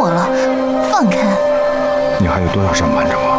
我了，放开！ 你还有多少事瞒着我？